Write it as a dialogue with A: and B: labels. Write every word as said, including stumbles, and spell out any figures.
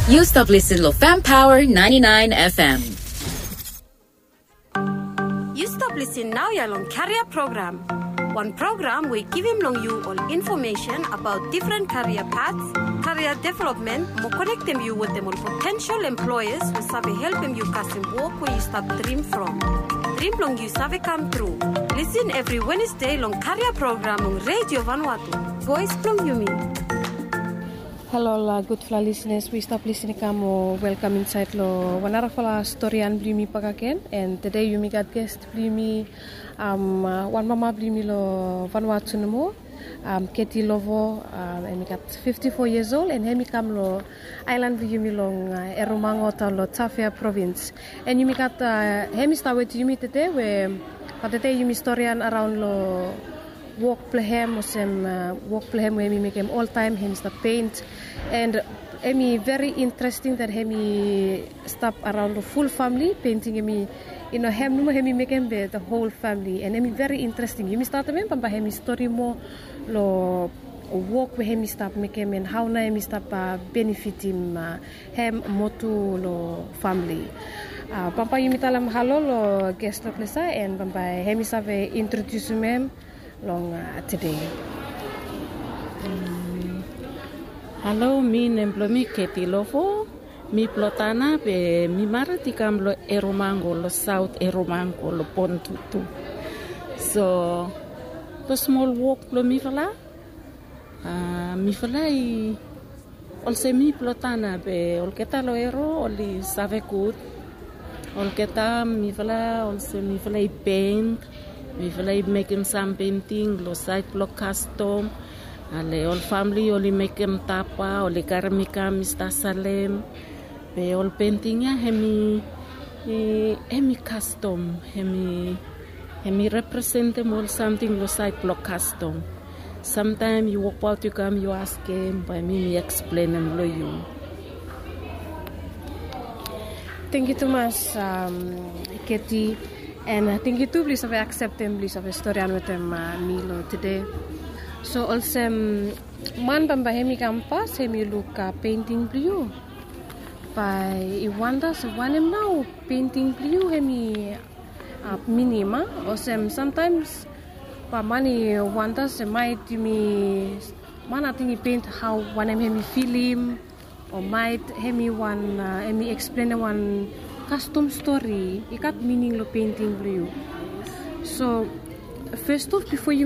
A: You stop listening to Fam Power ninety-nine F M.
B: You stop listening now, you're on career program. One program we give him long you all information about different career paths, career development, more connect them you with them on potential employers who sabe help them you custom work where you start dream from. Dream long you sabe come true. Listen every Wednesday long career program on Radio Vanuatu. Voice from Yumi.
C: Hello, la good fla listeners. We stop listening kamo. Welcome inside lo. Wanara fala story an blimi pagaken. And today you me got guest blimi. Um, uh, one mama blimi lo Vanuatu nemo. Um, Katie Lovo. Um, and we got fifty-four years old. And hemi kam lo island blimi long uh, Eromango ta lo Tafea province. And you me got uh, hemi start with you me today. Where, but today you me story an around lo. Walk plehem osem uh, walk plehem where we make him all time him start paint and emi very interesting that hemi stop around the full family painting emi you know hem no hemi make him the whole family and emi very interesting you start them pamba hemi story mo lo walk where hemi stop make him and how na hemi stop uh, benefit him uh, hem motu lo family. Uh, pamba you mitalam halo lo guest lo klesa and pamba hemi save introduce him long uh, today.
D: Um, hello, mi nemblomi Katie Lovo. Mi plotana be mi marati kam lo Eromango, lo South Eromango, lo Pontutu. So, the small walk lo mi fala. Uh, mi fala i olse mi plotana be olketa lo ero oli save good. Olketa mi fala olse mi fala i paint. We like making some painting, lo site lo custom, ale all family only make them tapa, only karamika Mister Salem, be all painting ya hemi, hemi custom, hemi, hemi represent them all something lo site lo custom. Sometimes you walk out, you come, you ask him, by me, me explain them lo you.
C: Thank you too much, um, Katie. And I think you too, please have accept them, please have a story with them, uh, Milo today. So also, um, man bamba hemi kampas, hemi look uh, painting blue. By Iwanda, so one him now painting blue, hemi uh, minima. Also, sometimes, pa mani wanda se might me, man I think he paint how one him hemi film, or might hemi one, uh, hemi explain one. Custom story, ikat meaning lo painting blue. So, first off, before you